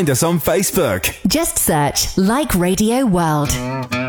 find us on Facebook. Just search Like Radio World.